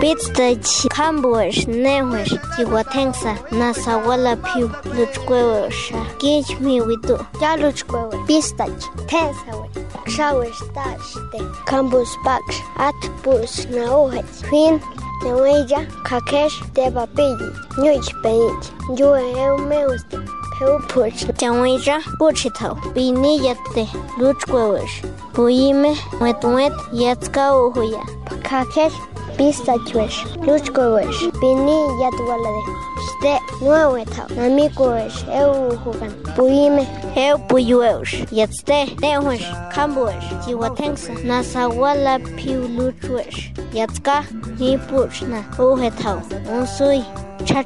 Piztach, Cambush, Newish, Tiwatensa, Nasawala Pew, Luchquewish, Gage me with do, Yaluchquewi, Pistach, Tensa, Shawish, Dash, the Cambus Bax, Atbus, Naohet, Queen, Neweja, Kakesh, Deba Pigi, Nuich Bench, you are meus. Puch, Jaweja, Puchito, Biniyate, Luchquewish, Puime, Wet, Yatska Uhuya, Kakesh, Pistachwish, Luchquewish, Bini Yatwalade, Ste, Nueta, Namikuish, Euhugan, Puime, Eu Puyuish, Yatste, Newish, Cambuish, Tiwatensa, Nasawala Pew Luchwish, Yatska, Ni Puchna, Uhetau, Unsui.